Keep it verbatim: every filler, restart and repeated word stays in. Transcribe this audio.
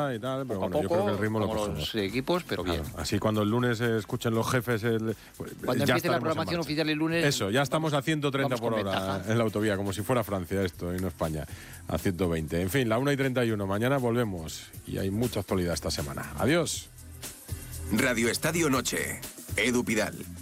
cosa y tal, pero poco bueno, a yo poco, creo que el ritmo lo como cogemos. los equipos, pero Claro, bien. así cuando el lunes eh, escuchen los jefes... El, pues, Cuando ya empiece la estaremos en programación marcha. oficial el lunes... Eso, ya estamos vamos, a ciento treinta por hora ventaja. en la autovía, como si fuera Francia esto y no España, a ciento veinte. En fin, la una y treinta y uno, mañana volvemos y hay mucha actualidad esta semana. Adiós. Radio Estadio Noche, Edu Pidal.